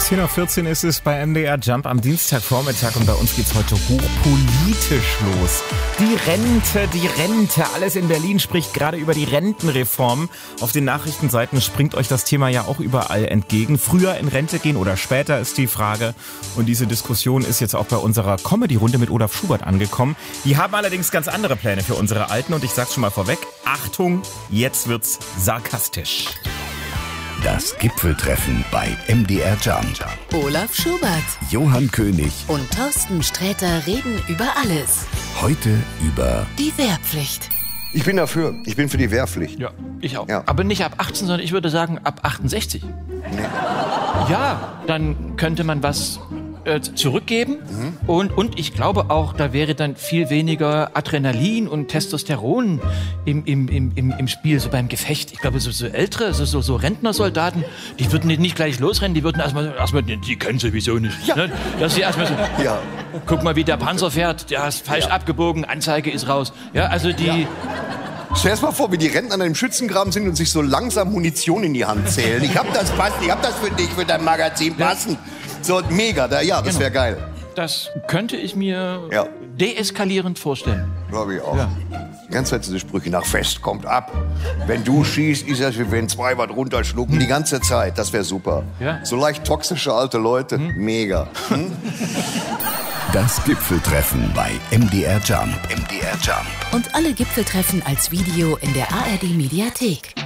10:14 Uhr ist es bei MDR Jump am Dienstagvormittag und bei uns geht's heute hochpolitisch los. Die Rente, alles in Berlin spricht gerade über die Rentenreform. Auf den Nachrichtenseiten springt euch das Thema ja auch überall entgegen. Früher in Rente gehen oder später ist die Frage. Und diese Diskussion ist jetzt auch bei unserer Comedy-Runde mit Olaf Schubert angekommen. Die haben allerdings ganz andere Pläne für unsere Alten und ich sag's schon mal vorweg. Achtung, jetzt wird's sarkastisch. Das Gipfeltreffen bei MDR Jump. Olaf Schubert, Johann König und Thorsten Sträter reden über alles. Heute über Die Wehrpflicht. Ich bin dafür. Ich bin für die Wehrpflicht. Ja, ich auch. Ja. Aber nicht ab 18, sondern ich würde sagen ab 68. Nee. Ja, dann könnte man was zurückgeben. Und ich glaube auch, da wäre dann viel weniger Adrenalin und Testosteron im Spiel, so beim Gefecht. Ich glaube, so ältere, so Rentnersoldaten, die würden nicht gleich losrennen, die würden erstmal die kennen sowieso nicht. Ja. Ne? Dass sie erstmal so, Ja. guck mal, wie der Panzer fährt, der ist falsch abgebogen, Anzeige ist raus. Ja, also die... Ja. Stell dir mal vor, wie die Rentner an einem Schützengraben sind und sich so langsam Munition in die Hand zählen. Ich hab das für dich, für dein Magazin passen. So, mega, das wäre geil. Das könnte ich mir deeskalierend vorstellen. Glaube ich auch. Ja. Die ganze Zeit diese Sprüche, nach Fest kommt ab. Wenn du schießt, ist das wie wenn zwei was runterschlucken. Die ganze Zeit, das wäre super. Ja. So leicht toxische alte Leute, mega. das Gipfeltreffen bei MDR Jump. MDR Jump. Und alle Gipfeltreffen als Video in der ARD Mediathek.